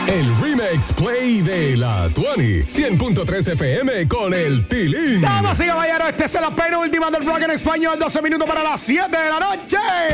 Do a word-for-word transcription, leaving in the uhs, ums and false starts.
El Remix Play de la veinte, cien punto tres F M con el Tilín. Damas y caballeros, este es la penúltima del vlog en español. doce minutos para las siete de la noche.